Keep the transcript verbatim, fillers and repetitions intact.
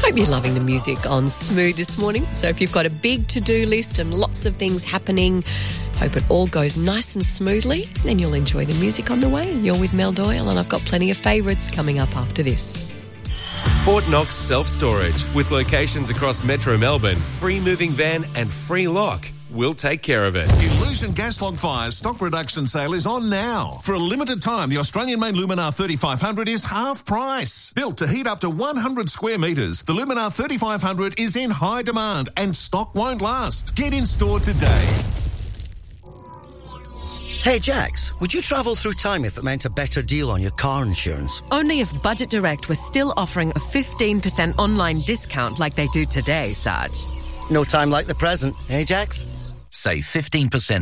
Hope you're loving the music on Smooth this morning. So if you've got a big to-do list and lots of things happening, hope it all goes nice and smoothly, then you'll enjoy the music on the way. You're with Mel Doyle, and I've got plenty of favourites coming up after this. Fort Knox Self-Storage, with locations across Metro Melbourne, free moving van and free lock. We'll take care of it. Illusion Gas Log Fire's stock reduction sale is on now. For a limited time, the Australian-made Luminar thirty-five hundred is half price. Built to heat up to one hundred square metres, the Luminar thirty-five hundred is in high demand and stock won't last. Get in store today. Hey Jax, would you travel through time if it meant a better deal on your car insurance? Only if Budget Direct was still offering a fifteen percent online discount like they do today, Sarge. No time like the present, eh Jax? Save fifteen percent